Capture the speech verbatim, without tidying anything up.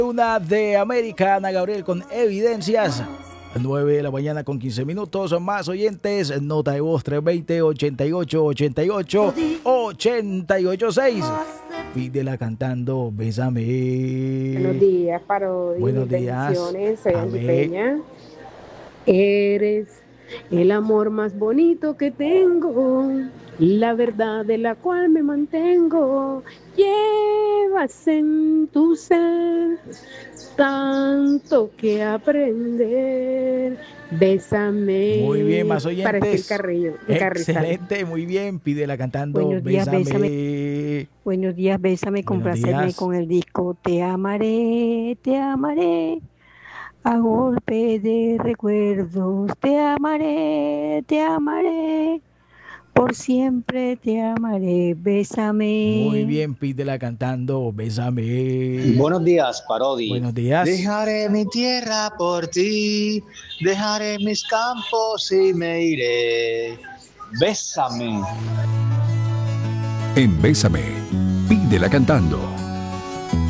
Una de América, Ana Gabriel con Evidencias. nueve de la mañana con quince minutos. Más oyentes. Nota de voz tres dos cero, ochenta y ocho, ochenta y ocho, ochenta y ocho seis. Pídela cantando Bésame. Buenos días, Parodi. Buenos días. Bendiciones. Soy Angie Amén. Peña. Eres el amor más bonito que tengo, la verdad de la cual me mantengo. Llevas en tu ser tanto que aprender. Bésame. Muy bien, más oyentes. Para el Carrillo. Excelente, muy bien. Pídela cantando Buenos días, Bésame. bésame. Buenos días, bésame, complacerme con el disco Te amaré, te amaré. A golpe de recuerdos, te amaré, te amaré. Por siempre te amaré, bésame. Muy bien, pídela cantando Bésame. Buenos días, Parodi. Buenos días. Dejaré mi tierra por ti, dejaré mis campos y me iré. Bésame. En Bésame, pídela cantando.